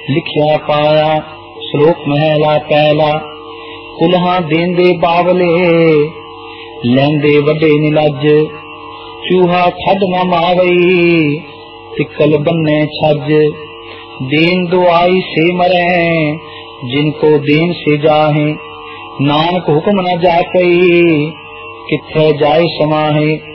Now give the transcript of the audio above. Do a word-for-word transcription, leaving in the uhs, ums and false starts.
लिखिया पाया श्लोक महला पहला। कुल्हां देंदे बावले लैंदे वड्डे निलज, चूहा छड न मावई तिकल बन्ने छज। देन दुआई से मरे जिनको देन से जाहे, नानक हुक्म न जाकई किथे जाए समाहे।